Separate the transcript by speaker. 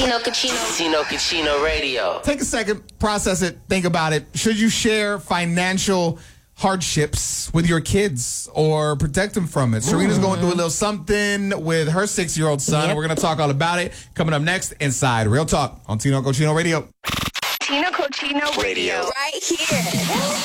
Speaker 1: Tino Cucino. Tino Cucino Radio.
Speaker 2: Take a second, process it, think about it. Should you share financial hardships with your kids or protect them from it? Serena's going through a little something with her 6-year-old son.
Speaker 3: Yep.
Speaker 2: We're going to talk all about it. Coming up next, Inside Real Talk on Tino Cochino Radio.
Speaker 4: Tino Cochino Radio.
Speaker 1: Right here.